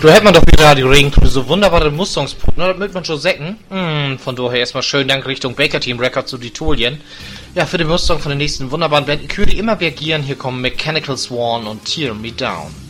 Du hätt man doch wieder die Regen für so wunderbare Musterungspunkte, ne? Damit man schon säcken. Von daher erstmal schönen Dank Richtung Baker Team Records zu Ditolien. Ja, für die Musterung von den nächsten wunderbaren Band. Ich würde immer reagieren. Hier kommen Mechanical Swan und Tear Me Down.